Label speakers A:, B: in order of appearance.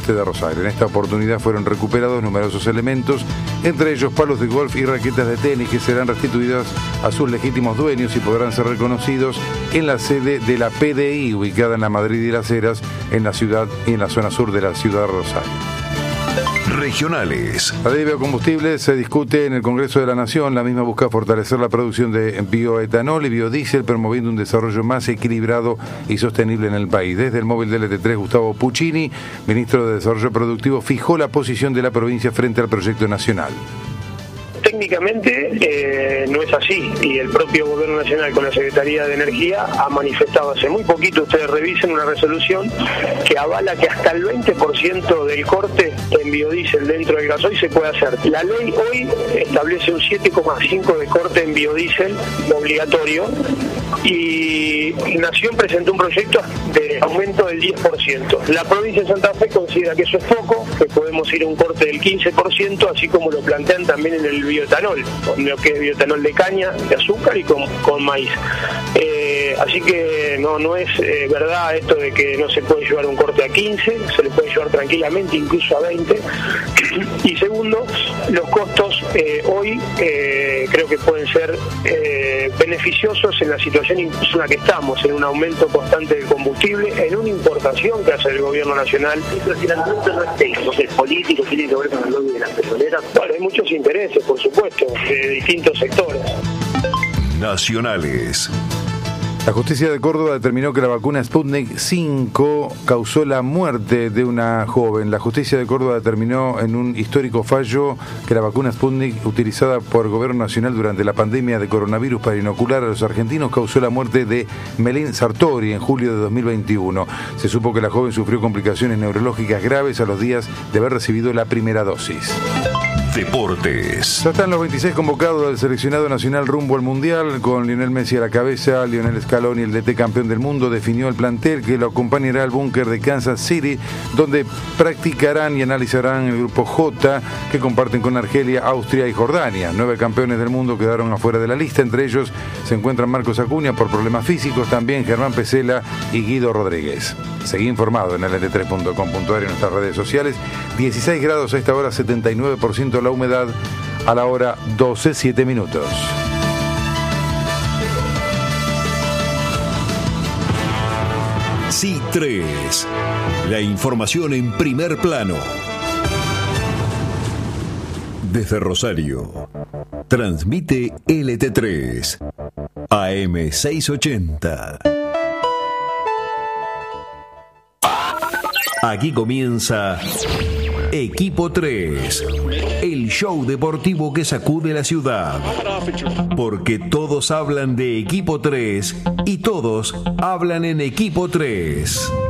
A: oeste de Rosario. En esta oportunidad fueron recuperados numerosos elementos, entre ellos palos de golf y raquetas de tenis, que serán restituidas a sus legítimos dueños y podrán ser reconocidos en la sede de la PDI, ubicada en la Madrid y Las Heras, en la ciudad y en la zona sur de la ciudad de Rosario.
B: Regionales.
A: La ley de biocombustibles se discute en el Congreso de la Nación. La misma busca fortalecer la producción de bioetanol y biodiesel, promoviendo un desarrollo más equilibrado y sostenible en el país. Desde el móvil del LT3, Gustavo Puccini, ministro de Desarrollo Productivo, fijó la posición de la provincia frente al proyecto nacional.
C: Técnicamente no es así, y el propio Gobierno Nacional con la Secretaría de Energía ha manifestado hace muy poquito, ustedes revisen una resolución que avala que hasta el 20% del corte en biodiesel dentro del gasoil se puede hacer. La ley hoy establece un 7,5 de corte en biodiesel obligatorio, y Nación presentó un proyecto de aumento del 10%. La provincia de Santa Fe considera que eso es poco, que podemos ir a un corte del 15%, así como lo plantean también en el bioetanol, con lo que es bioetanol de caña, de azúcar y con maíz. Así que no es verdad esto de que no se puede llevar un corte a 15, se le puede llevar tranquilamente incluso a 20. Y segundo, los costos hoy creo que pueden ser beneficiosos en la situación incluso en la que estamos, en un aumento constante del combustible, en una importación que hace el Gobierno Nacional.
D: Pero si el aumento no es técnico, es político, tiene que ver con el lobby de las petroleras.
C: Bueno, hay muchos intereses, por supuesto, de distintos sectores.
B: Nacionales.
A: La justicia de Córdoba determinó que la vacuna Sputnik 5 causó la muerte de una joven. La justicia de Córdoba determinó en un histórico fallo que la vacuna Sputnik, utilizada por el Gobierno Nacional durante la pandemia de coronavirus para inocular a los argentinos, causó la muerte de Melín Sartori en julio de 2021. Se supo que la joven sufrió complicaciones neurológicas graves a los días de haber recibido la primera dosis.
B: Deportes.
A: Ya están los 26 convocados del seleccionado nacional rumbo al Mundial, con Lionel Messi a la cabeza. Lionel Scaloni, el DT campeón del mundo, definió el plantel que lo acompañará al búnker de Kansas City, donde practicarán y analizarán el grupo J, que comparten con Argelia, Austria y Jordania. 9 campeones del mundo quedaron afuera de la lista. Entre ellos se encuentran Marcos Acuña por problemas físicos, también Germán Pesela y Guido Rodríguez. Seguí informado en lt3.com.ar y en nuestras redes sociales. 16 grados a esta hora, 79% la humedad, a la hora 12:07.
B: C3, la información en primer plano. Desde Rosario, transmite LT3, AM 680. Aquí comienza Equipo 3, el show deportivo que sacude la ciudad. Porque todos hablan de Equipo 3 y todos hablan en Equipo 3.